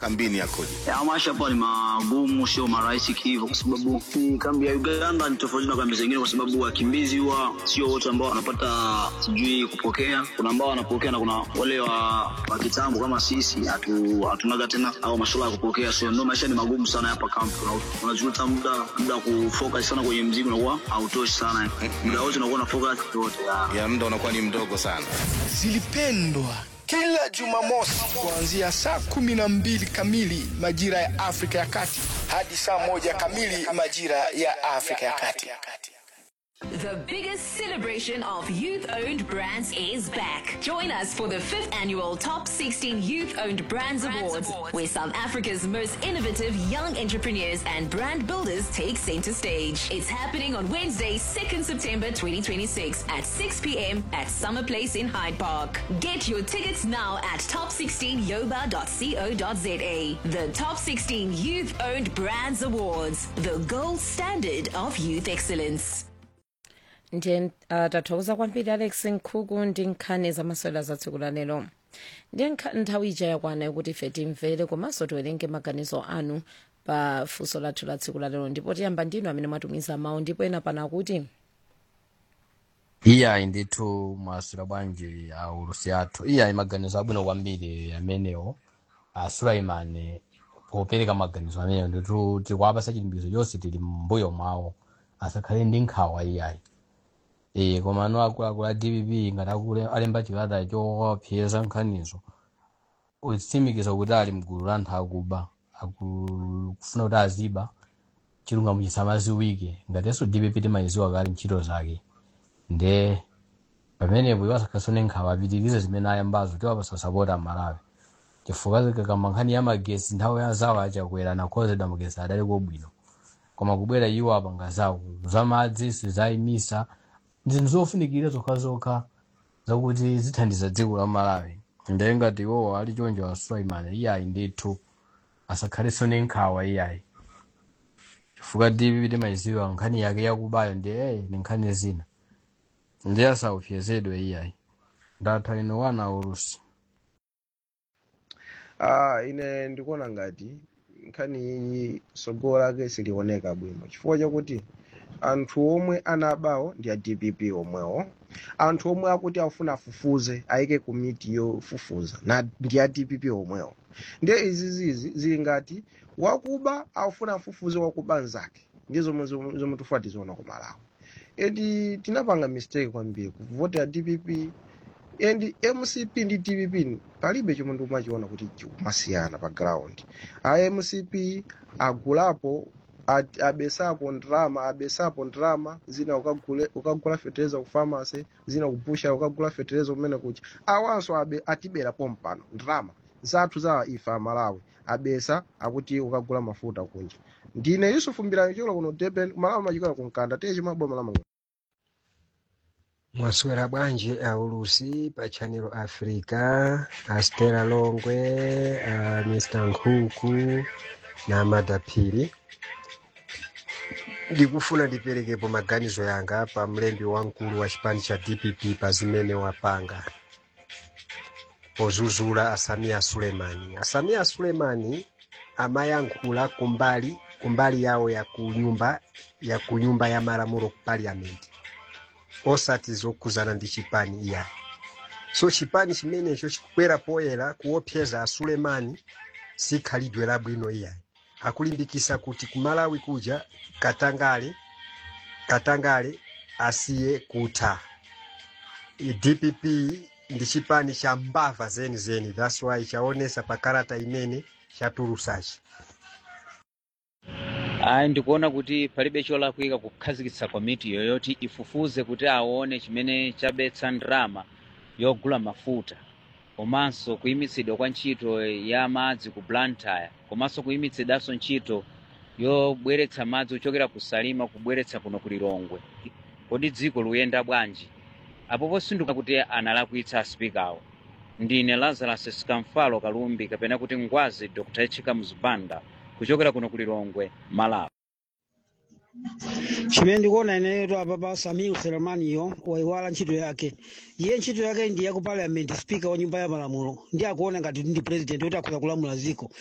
kambini yakoje? Maisha hapa ni magumu, sio marahisi hivyo, kwa sababu kambi ya Uganda ni tofauti na kambi zingine, kwa sababu wakimbizi huwa sio wote ambao wanapata sijui kupokea. Kuna ambao wanapokea na kuna wale wa kitambo kama sisi hatunaga tena au masuala ya kupokea. So ndio maisha ni magumu sana hapa kambi. Unajuta muda kufocus sana kwenye muziki unakuwa hautoshi sana. Muda wote unakuwa na focus yote. Ya muda unakuwa ni mdogo sana. Zilipendwa kila Jumamosi kuanzia saa 12 kamili majira ya Afrika ya Kati hadi saa 1 kamili majira ya Afrika ya Kati. The biggest celebration of youth-owned brands is back. Join us for the 5th annual Top 16 Youth-Owned Brands Awards, where South Africa's most innovative young entrepreneurs and brand builders take center stage. It's happening on Wednesday, 2nd September 2026 at 6 p.m. at Summer Place in Hyde Park. Get your tickets now at top16yoba.co.za. The Top 16 Youth-Owned Brands Awards, the gold standard of youth excellence. Ndiye tathokoza kwambiri Alex Nkhuku ndi nkhani zamasewera zatsiku lalero. Ndiye nthawi ija yakwana yokuti ife timvere komanso tiwerenge maganizo anu pa funso lathu la tsiku lalero, ndipo tiyamba ndinu amene mwatumiza mawu, ndipo ena pana kuti iya ndithu mwasula bwanji aulusi athu. Iya maganizo abwino kwambiri amenewo Sulaimane popereka maganizo amenewo, ndithu tikuwapasa chilimbikitso chonse tili mbuyo mwawo, asakhale ndi nkhawa iyayi. Koma ano akuluakulu a DPP ngati alemba chipata chopyeza nkhanizo, utsimikiza kuti ali mgulu la anthu akuba, akufuna kuti aziba chilungamo chisamaziwike. Ngatinso DPP timayiziwa kale ntchito zake, nde pamenepo iwo asakhale nkhawa apitirize zimene ayambazo, tiwapasa sapota Malawi. Chifukwa kama nkhani ya magesi nthawi ya zawo achakwera nakhozedwa magesi adali kobwino, koma kubwera iwo apanga zawo zamadzi sizayimisa zinthu zofunikira zokhazokha zakuti zithandiza dziko la Malawi. Ndiye ngati iwowo ali chonjo wa Sulaimane iyayi ndithu asakhalenso ndi nkhawa iyayi, chifukwa DPP timayiziwa nkhani yake yakubayo ndiye ni nkhani zina, ndiye asaupyezedwe iyayi. Ndatha ino wana ulusi. Ine ndikuona ngati nkhani sogolo lake silioneka bwino, chifukwa chakuti anthu omwe anabawo ndi a DPP omwewo. Anthu omwe akuti afuna afufuze ayike komiti yofufuza ndi a DPP omwewo. Ndiye izizi zili ngati wakuba afuna afufuze wakuba nzake, ndizo zomwe tifuati ziona ku Malawi. Edi tinapanga mistake kwambiri kuvota DPP and MCP ndi DPP palibe chomwe ndimachiona kuti kumasiyana pa ground. MCP agulapo abesapo ndrama zina ukagula fertilizer ku pharmacy, zina kupusha ukagula fertilizer kumene kucha. Awanso atibera pompano ndrama zathu za ifa Malawi abesa akuti ukagula mafuta kunja. Ndine Yusufu Mbirani chola kuno Durban Malawi machikana kunkanda teje maboma la mangu. Mwaswera bwanji aulusi pa Channel Africa, Stella Longwe, Mr. Nkhuku na Madapiri. Ndikufuna ndiperekepo maganizo yanga pa mlembi wankulu wa chipani cha DPP pa zimene wapanga pozuzula Samia Sulemani amayankhula kumbali yawo ya kunyumba ya malamulo ku parliament, osati zokuzana ndi chipani iya. So chipani chimenecho chikukwera poyera kuopseza Sulemani sikhalidwe labwino iya. Akulimbikisa kuti kumalawi kuja Katangale asiye kutha. DPP ndi chipani cha mbava zeni, that's why chaonesa pakarata imene chatulusachi. Ndikuona kuti palibe cholakwika kukhazikitsa komiti yoyoti ifufuze kuti aone chimene chabetsa ndrama yogula mafuta, komanso kuyimitsidwa kwa ntchito ya madzi ku Blantyre, komanso kuyimitsidwanso ntchito yobweretsa madzi ochokera ku Salima kubweretsa kuno ku Lilongwe. Kodi dziko luyenda bwanji? Apopo sinduka kuti analakwitsa spikawo. Ndine Lazarus Sikamfalo Kalumbi kapena kuti Ngwazi Dr. Chika Mzubanda kuchokera kuno ku Lilongwe, Malawi. Chimene ndikuona ineyo apa pa Samia Sulemaniyo waiwala ntchito yake. Iye ntchito yake ndi ya ku parliament, speaker wa nyumba ya malamulo. Ndi akuona ngati ndi president kuti akhoza kulamula dziko.